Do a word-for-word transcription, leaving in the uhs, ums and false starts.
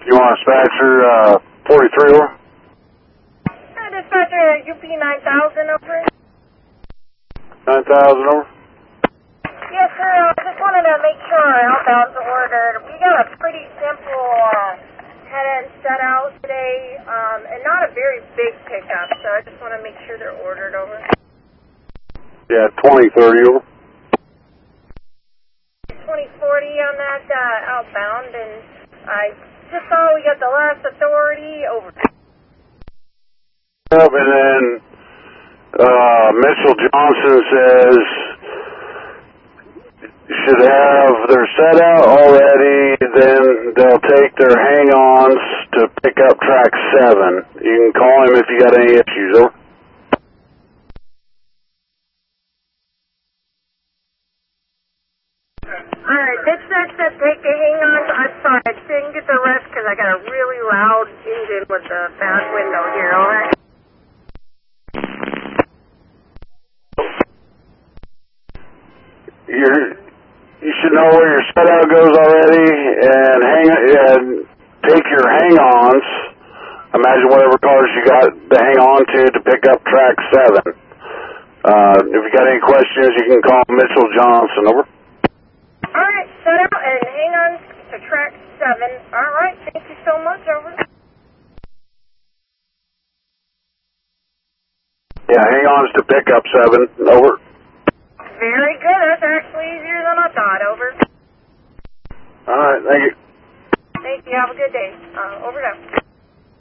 You want dispatcher uh, forty-three over? Uh, dispatcher U P nine thousand over. nine thousand over? Yes, sir. I just wanted to make sure our outbound's ordered. We got a pretty simple uh, head-end set out today, um, and not a very big pickup, so I just want to make sure they're ordered over. Yeah, twenty thirty over. twenty forty on that uh, outbound, and I just saw we got the last authority over. Yep, and then uh, Mitchell Johnson says should have their set out already, then they'll take their hang-ons to pick up track seven. You can call him if you got any issues, over. Alright, dispatch said take the hang-ons. I'm sorry, I didn't get the rest because I got a really loud engine with the back window here, alright? You're, you should know where your set out goes already, and hang and take your hang-ons. Imagine whatever cars you got to hang on to to pick up track seven. Uh, if you got any questions, you can call Mitchell Johnson, over. Alright, set out and hang on to track seven. Alright, thank you so much, over. Yeah, hang-ons to pick up seven, over. Very good, that's actually easier than I thought, over. Alright, thank you. Thank you, have a good day. Uh, over now.